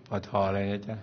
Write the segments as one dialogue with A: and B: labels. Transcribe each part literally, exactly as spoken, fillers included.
A: ปทอะไรนะจ๊ะ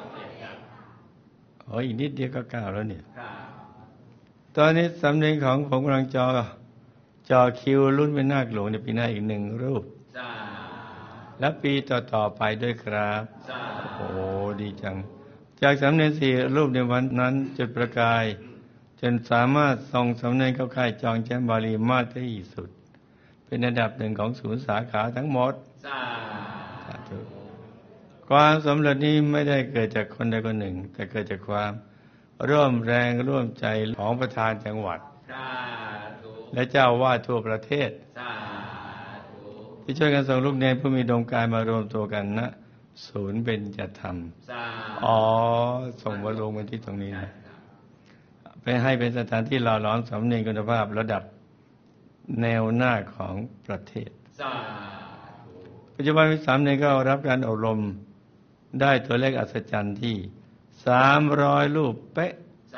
A: โอ้อีกนิดเดียวก็เก้าแล้วเนี่ยตอนนี้สำเนียงของผมกำลังจอจอคิวรุ่นเป็นนาคหลวงในปีหน้าอีกหนึ่งรูปและปีต่อๆไปด้วยครับโอ้ดีจังจากสำเนียงสี่รูปในวันนั้นจุดประกายจนสามารถส่งสำเนียงเข้าค่ายจองแชมป์บาลีมากที่สุดเป็นอันดับหนึ่งของศูนย์สาขาทั้งหมดสาธุความสำเร็จนี้ไม่ได้เกิดจากคนใดคนหนึ่งแต่เกิดจากความร่วมแรงร่วมใจของประธานจังหวัดและเจ้าวาดทั่วประเทศที่ช่วยกันส่งลูกเนรผู้มีดวงกายมารวมตัวกันณศูนย์เบญจธรรมอ๋อส่งมาลงกันที่ตรงนี้นะไปให้เป็นสถานที่หล่อหลอมสำเนียงคุณภาพระดับแนวหน้าของประเทศปัจจุบันมีสามเณรก็รับการอบรมได้ตัวเลขอัศจรรย์ที่สามร้อยรูปเป๊ะ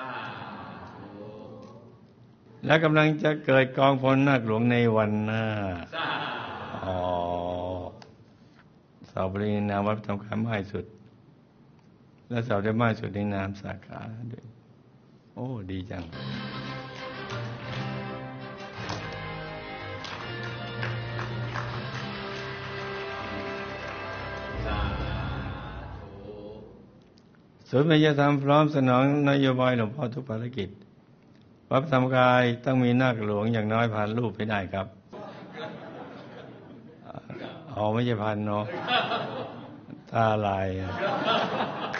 A: และกำลังจะเกิดกองพลนาคหลวงในวันหน้าอ๋อสอบปริญญาวัดทำการมากสุดและสอบได้มากสุดในนามสาขาด้วยโอ้ดีจังศูนย์เบญจธรรมพร้อมสนองนโยบายหลวงพ่อทุกภารกิจวัดธรรมกายต้องมีนาคหลวงอย่างน้อยพันรูปให้ได้ครับอ๋อไม่ใช่พันเนาะตาลาย